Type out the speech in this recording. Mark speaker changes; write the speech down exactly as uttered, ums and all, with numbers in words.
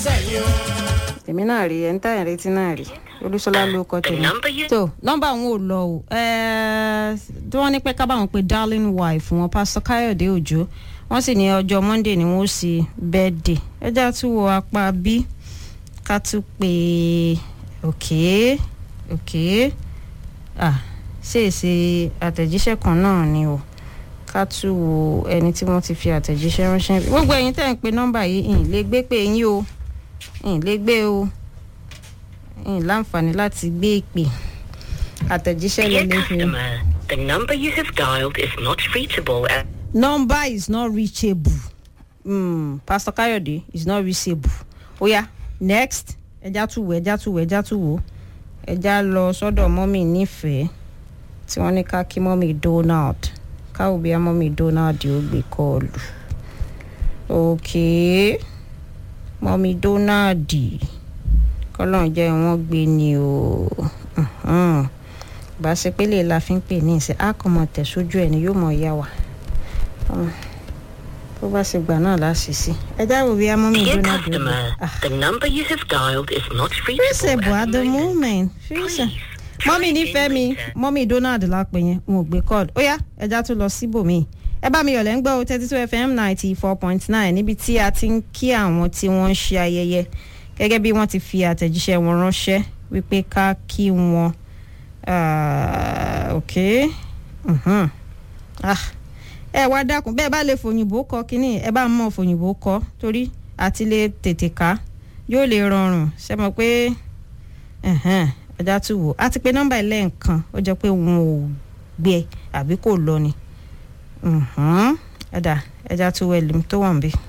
Speaker 1: èmi náà rí ẹ̀ ń tà ìrètí náà rí olúṣọlá ló kọ tèmi tó nọ́mbà wọn ò lọ o tí wọ́n ní pé ká bá wọn pe darling wife wọn Pastor Káyọ̀dé Òjó wọ́n sì ní ọjọ́ Monday ni wọ́n sì birthday ẹjá tún wo apá bí ká tún pé okay okay ah ṣèṣe àtẹ̀jíṣẹ́ kan náà ni o ká tún wo ẹni tí wọ́n ti fi àtẹ̀jíṣẹ́ ránṣẹ́ gbogbo ẹ̀yin tẹ́ ń pe nọ́mbà yìí ìn lè gbé pé yín o ìn lè gbé o ìn láǹfààní láti gbé ìpè àtẹ̀jíṣẹ́ lè lè fi.
Speaker 2: The number you have dialed is not reachable.
Speaker 1: Number is not reachable. Mm, Pastor Kayode is not reachable. Ó yá next ẹja tún wò ẹja tún wò ẹja tún wò ẹja lọ sọ́dọ̀ mọ́mì nífẹ̀ẹ́ tí wọ́n ní ká kí mọ́mì Donald káwọ́ bí i mọ́mì Donald yóò gbé kọ́ọ̀lù. Okay mọ́mì Donald kọ́lọ́n jẹ́ wọ́n gbé ni o bá ṣe pé lè la fi ń pè ní ìsẹ́ á kọ́ mọ tẹ̀sójú ẹ̀ ni yóò mọ̀ yá wa tó bá ṣe gbà náà láṣìṣí ẹ jáwọ́ bí i mọ́mì Donald yóò gbé.
Speaker 2: The number you have dialed is not reachable.
Speaker 1: Reachable at the moment. Mọ́mì nífẹ̀ẹ́ mi mọ́mì Donald lápẹ̀ yẹn wọn ò gbé kọ́ọ̀dù ó yá ẹja tó lọ síbòmíì ẹ bá mi yọ̀ lẹ́ ń gbọ́ thirty two F M ninety four point nine níbi tí a ti ń kí àwọn tí wọ́n ń ṣe ayẹyẹ gẹ́gẹ́ bí wọ́n ti fi àtẹ̀jíṣẹ́ wọn ránṣẹ́ wípé ká kí wọn ok ẹ wá dákun bẹ́ẹ̀ bá lè fòyìnbó kọ kínní ẹ bá mọ̀ fòyìnbó kọ torí àti lè tètè ká yóò lè rọrùn ṣe mọ̀ pé ẹja tún wò á ti pé nọ́mbà ilé nǹkan ó jẹ́ pé wọn ò gbé àbí kò lọ ni ẹ̀dà ẹja tún wẹ̀ lìm tó wà ń bí.